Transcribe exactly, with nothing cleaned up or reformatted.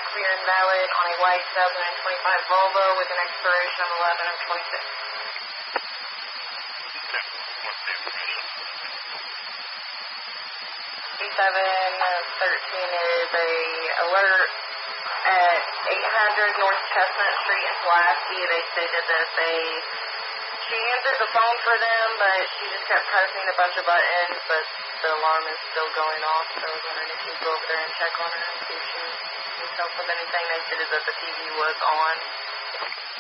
clear and valid on a white two thousand twenty-five Volvo with an expiration of eleven of twenty-six. Okay. What's the information? B seven thirteen is a alert at eight hundred North Chestnut Street in Pulaski. They stated that they, she answered the phone for them, but she just kept pressing a bunch of buttons, but the alarm is still going off, so I was wondering if you'd go over there and check on her and see if she needs help with anything. They stated that the T V was on.